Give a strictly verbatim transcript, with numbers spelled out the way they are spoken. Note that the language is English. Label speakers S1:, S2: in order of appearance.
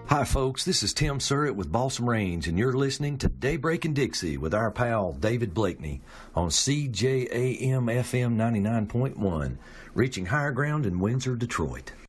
S1: Hi, folks. This is Tim Surratt with Balsam Range, and you're listening to Daybreak in Dixie with our pal David Blakeney on C J A M F M ninety-nine point one, reaching higher ground in Windsor, Detroit.